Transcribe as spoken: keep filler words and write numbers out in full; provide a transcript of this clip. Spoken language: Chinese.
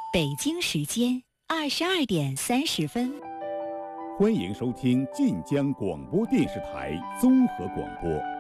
北京时间二十二点三十分。 欢迎收听晋江广播电视台综合广播。